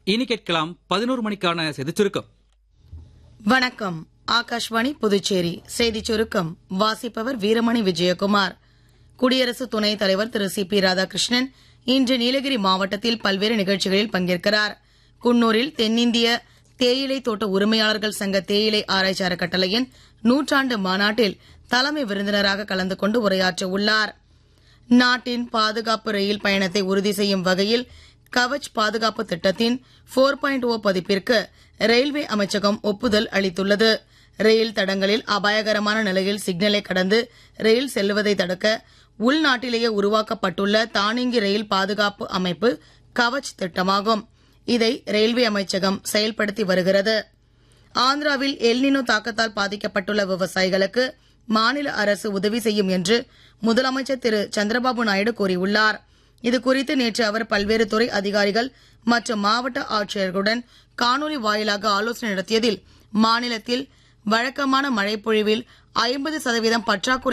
இனி கேட்கலாம் 11 மணிக்கான செய்திச் சுருக்கம். வணக்கம். ஆகாஷ்வாணி புதுச்சேரி செய்திச் சுருக்கம் வாசிப்பவர் வீரமணி விஜயகுமார். குடியரசு துணைத் தலைவர் திரு சி.பி. ராதாகிருஷ்ணன் இன்று நீலகிரி மாவட்டத்தில் பல்வேறு நிகழ்ச்சிகளில் பங்கேற்கிறார். குன்னூரில் தென்னிந்திய தேயிலை தோட்ட உரிமையாளர்கள் சங்க தேயிலை ஆராய்ச்சி அறக்கட்டளையின் 100ஆண்டு மாநாட்டில் தலைமை விருந்தினராக கலந்து கொண்டு உரையாற்ற உள்ளார். நாட்டின் பாதுகாப்பு ரயில் பயணத்தை உறுதி செய்யும் வகையில் கவச் பாதுகாப்பு திட்டத்தின் 4.0 பதிப்பிற்கு ரயில்வே அமைச்சகம் ஒப்புதல் அளித்துள்ளது. ரயில் தடங்களில் அபாயகரமான நிலையில் சிக்னலை கடந்து ரயில் செல்லுவதை தடுக்க உள்நாட்டிலேயே உருவாக்கப்பட்டுள்ள தானியங்கி ரயில் பாதுகாப்பு அமைப்பு கவச் திட்டமாகும். இதை ரயில்வே அமைச்சகம் செயல்படுத்தி வருகிறது. ஆந்திராவில் எல்னினோ தாக்கத்தால் பாதிக்கப்பட்டுள்ள விவசாயிகளுக்கு மாநில அரசு உதவி செய்யும் என்று முதலமைச்சர் திரு சந்திரபாபு நாயுடு கூறியுள்ளார். இதுகுறித்து நேற்று அவர் பல்வேறு துறை அதிகாரிகள் மற்றும் மாவட்ட ஆட்சியர்களுடன் காணொலி வாயிலாக ஆலோசனை நடத்தியதில் மாநிலத்தில் வழக்கமான மழைப்பொழிவில் 50% பற்றாக்குறை